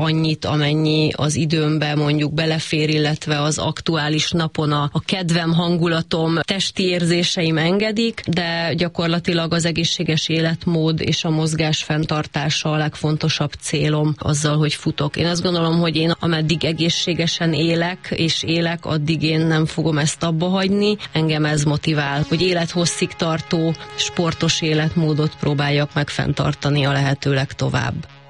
annyit, amennyi az időmbe mondjuk belefér, illetve az aktuális napon a kedvem, hangulatom, testi érzéseim engedik, de gyakorlatilag az egészséges életmód és a mozgás fenntartása a legfontosabb célom azzal, hogy futok. Én azt gondolom, hogy én ameddig egészségesen élek, addig én nem fogom ezt abba hagyni. Engem ez motivál, hogy élethosszig tartó sportos életmódot próbáljak meg fenntartani a lehető legtovább.